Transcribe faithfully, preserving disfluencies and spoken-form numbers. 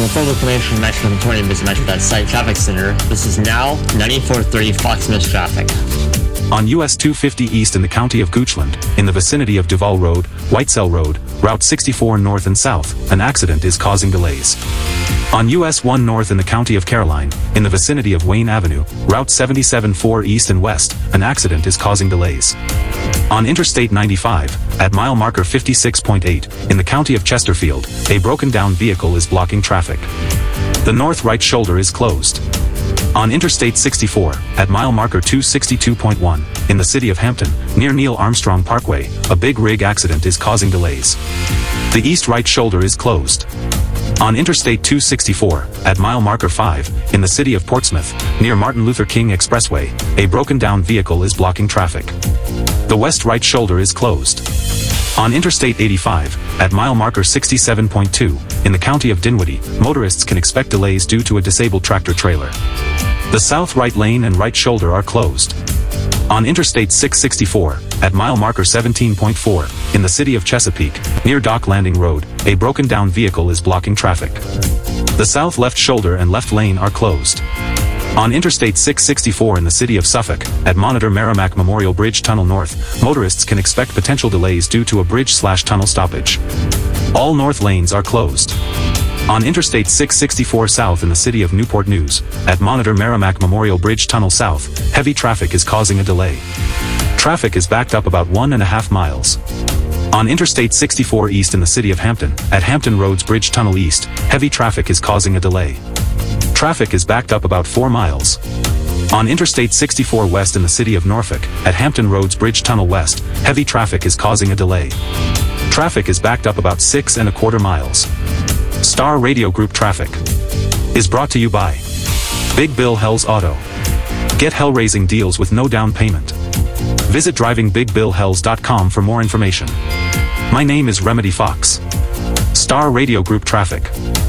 For full information on Metro twenty, visit Metro dot site Traffic Center. This is now ninety-four thirty Fox Miss traffic. On U S two fifty East in the county of Goochland, in the vicinity of Duval Road, Whitesell Road, Route sixty-four North and South, an accident is causing delays. On U S one North in the county of Caroline, in the vicinity of Wayne Avenue, Route seventy-seven four East and West, an accident is causing delays. On Interstate ninety-five, at mile marker fifty-six point eight, in the county of Chesterfield, a broken-down vehicle is blocking traffic. The north right shoulder is closed. On Interstate sixty-four, at mile marker two sixty-two point one, in the city of Hampton, near Neil Armstrong Parkway, a big rig accident is causing delays. The east right shoulder is closed. On Interstate two sixty-four, at mile marker five, in the city of Portsmouth, near Martin Luther King Expressway, a broken-down vehicle is blocking traffic. The west right shoulder is closed. On Interstate eighty-five, at mile marker sixty-seven point two, in the county of Dinwiddie, motorists can expect delays due to a disabled tractor-trailer. The south right lane and right shoulder are closed. On Interstate six sixty-four, at mile marker seventeen point four, in the city of Chesapeake, near Dock Landing Road, a broken-down vehicle is blocking traffic. The south left shoulder and left lane are closed. On Interstate six sixty-four in the city of Suffolk, at Monitor Merrimack Memorial Bridge Tunnel North, motorists can expect potential delays due to a bridge-slash-tunnel stoppage. All north lanes are closed. On Interstate six sixty-four South in the city of Newport News, at Monitor Merrimack Memorial Bridge Tunnel South, heavy traffic is causing a delay. Traffic is backed up about one and a half miles. On Interstate sixty-four East in the city of Hampton, at Hampton Roads Bridge Tunnel East, heavy traffic is causing a delay. Traffic is backed up about four miles. On Interstate sixty-four West in the city of Norfolk, at Hampton Roads Bridge Tunnel West, heavy traffic is causing a delay. Traffic is backed up about six and a quarter miles. Star Radio Group Traffic is brought to you by Big Bill Hells Auto. Get hell-raising deals with no down payment. Visit driving big bill hells dot com for more information. My name is Remedy Fox. Star Radio Group Traffic.